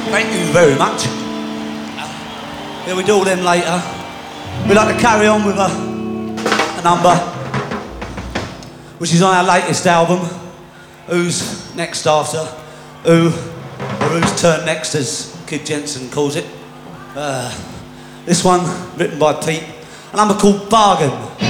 Thank you very much. Yeah, we do all them later. We'd like to carry on with a number which is on our latest album, Who's Next After, Who, or Who's Turn Next, as Kid Jensen calls it. This one, written by Pete, a number called Bargain.